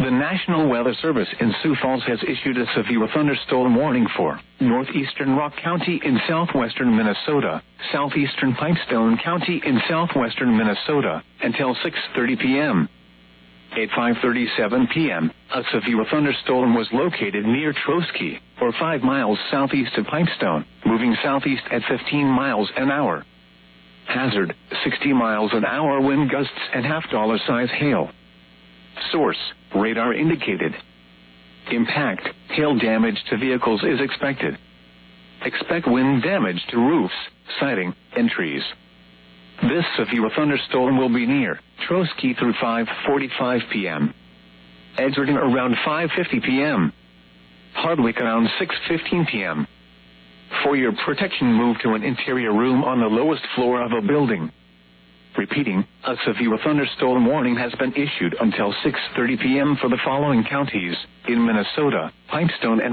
The National Weather Service in Sioux Falls has issued a severe thunderstorm warning for northeastern Rock County in southwestern Minnesota, southeastern Pipestone County in southwestern Minnesota, until 6:30 p.m. At 5:37 p.m., a severe thunderstorm was located near Troski, or 5 miles southeast of Pipestone, moving southeast at 15 miles an hour. Hazard, 60 miles an hour wind gusts and half-dollar size hail. Source, radar indicated. Impact, hail damage to vehicles is expected. Expect wind damage to roofs, siding, and trees. This severe thunderstorm will be near Troski through 5:45 p.m. Edgerton around 5:50 p.m. Hardwick around 6:15 p.m. For your protection, move to an interior room on the lowest floor of a building. Repeating, a severe thunderstorm warning has been issued until 6:30 p.m. for the following counties in Minnesota: Pipestone and